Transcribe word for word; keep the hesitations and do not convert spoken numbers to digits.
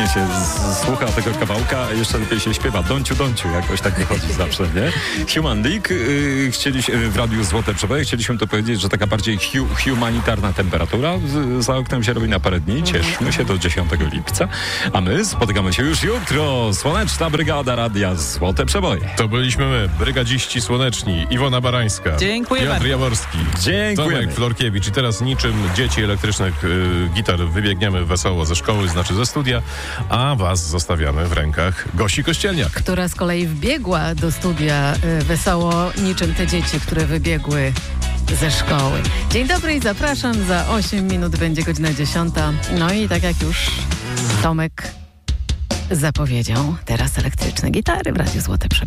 się z, słucha tego kawałka, a jeszcze lepiej się śpiewa. Donciu, donciu, jakoś tak wychodzi zawsze, nie? Human League, yy, chcieliśmy, w Radiu Złote Przeboje, chcieliśmy to powiedzieć, że taka bardziej hu, humanitarna temperatura z, za oknem się robi na parę dni. Cieszmy się do dziesiątego lipca, a my spotykamy się już jutro. Słoneczna Brygada Radia Złote Przeboje. To byliśmy my, brygadziści słoneczni, Iwona Barańska, Dziękujemy. Piotr Jaworski, Dziękujemy. Tomek Florkiewicz. I teraz niczym dzieci elektrycznych y, gitar wybiegniemy wesoło ze szkoły, znaczy ze studia, a was zostawiamy w rękach Gosi Kościelniak. Która z kolei wbiegła do studia y, wesoło, niczym te dzieci, które wybiegły ze szkoły. Dzień dobry i zapraszam. Za osiem minut będzie godzina dziesiąta. No i tak jak już Tomek zapowiedział, teraz elektryczne gitary w Radiu Złote Przeboje.